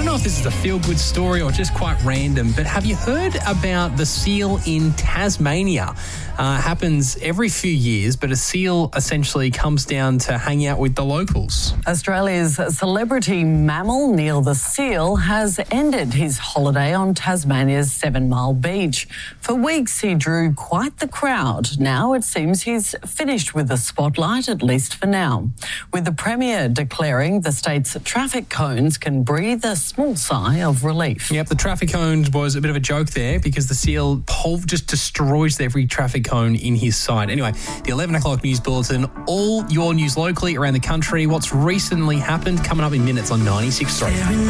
know if this is a feel-good story or just quite random, but have you heard about the seal in Tasmania? Happens every few years, but a seal essentially comes down to hang out with the locals. Australia's celebrity mammal, Neil the seal, has ended his holiday on Tasmania's 7 Mile Beach. For weeks, he drew quite the crowd. Now it seems he's finished with the spotlight, at least for now, with the Premier declaring the state's traffic cones can breathe a small sigh of relief. Yep, the traffic cones was a bit of a joke there because the seal just destroys every traffic cone in his sight. Anyway, the 11 o'clock news bulletin, all your news locally around the country, what's recently happened, coming up in minutes on 96.3.